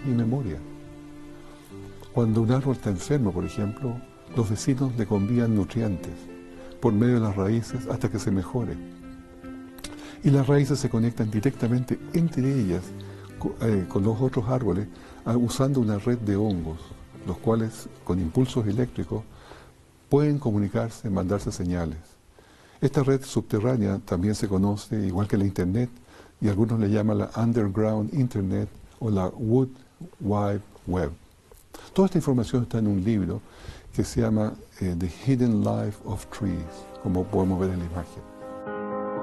y memoria. Cuando un árbol está enfermo, por ejemplo, los vecinos le convían nutrientes por medio de las raíces hasta que se mejore. Y las raíces se conectan directamente entre ellas con los otros árboles usando una red de hongos, los cuales con impulsos eléctricos pueden comunicarse, mandarse señales. Esta red subterránea también se conoce igual que la Internet, y algunos le llaman la Underground Internet o la Wood Wide Web. Toda esta información está en un libro que se llama The Hidden Life of Trees, como podemos ver en la imagen.